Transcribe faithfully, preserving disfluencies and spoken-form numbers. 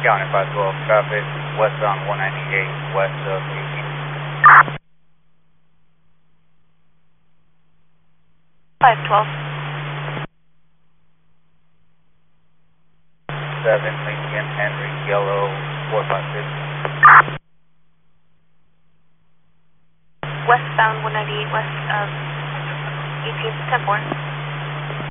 County five twelve, traffic westbound one ninety-eight, west of eighteen. five twelve. seven Lincoln Henry Yellow four five six. Westbound one ninety-eight, west of eighteen, ten four.